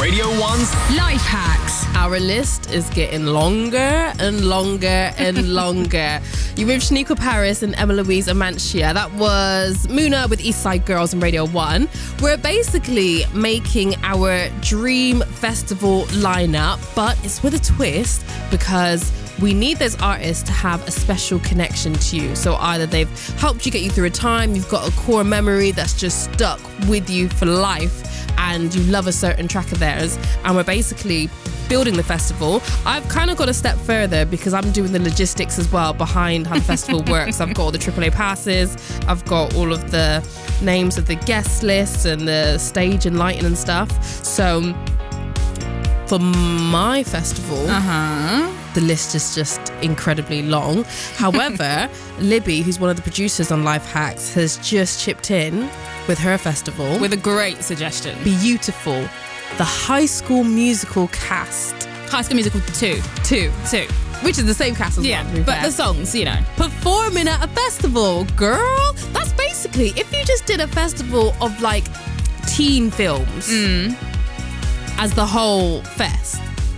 Radio 1's Life Hacks. Our list is getting longer and longer and longer. You with Shaniqua Paris and Emma Louise Amantia. That was Muna with Eastside Girls on Radio 1. We're basically making our dream festival lineup, but it's with a twist because we need those artists to have a special connection to you. So either they've helped you get you through a time, you've got a core memory that's just stuck with you for life, and you love a certain track of theirs. And we're basically building the festival. I've kind of got a step further because I'm doing the logistics as well behind how the festival works. I've got all the AAA passes, I've got all of the names of the guest lists and the stage and lighting and stuff. So for my festival, the list is just incredibly long. However, Libby, who's one of the producers on Life Hacks, has just chipped in with her festival. With a great suggestion. Beautiful. The High School Musical cast. High School Musical 2. 2. Which is the same cast as Yeah, well, to be but fair. the songs, you know. Performing at a festival, girl. That's basically, if you just did a festival of like teen films as the whole fest,